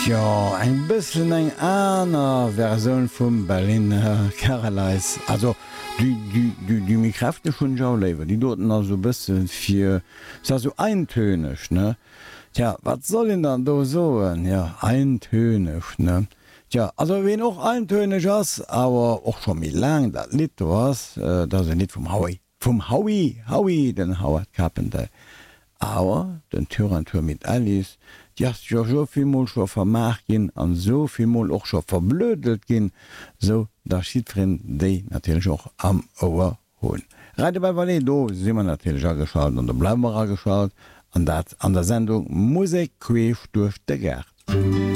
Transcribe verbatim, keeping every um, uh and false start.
Ja, eng bëssen eng aner Verioun vum Berliner Carolais. Also du, du, du, du mi kräfte vun Jauléwer, Di doten also bëssen fir so eintönech ne. Tja, wat soll dann do soen? Ja, eintönech ne. Tja, also wen och eintönech ass, awer och schon mi lang dat Lit ass, äh, dat se net vum Howie. Vom Howie, Howie den Howard Carpenter. Aber den Tür an Tür mit Alice, die hast ja so viel mal schon vermacht gehen, an so viel mal auch schon verblödelt gehen, so, da Schiedfried die natürlich auch am Ohr holen. Gerade bei Valais, da sind wir natürlich auch geschaut und da bleiben wir auch geschaut, und das an der Sendung Musik quäft durch den Gerd.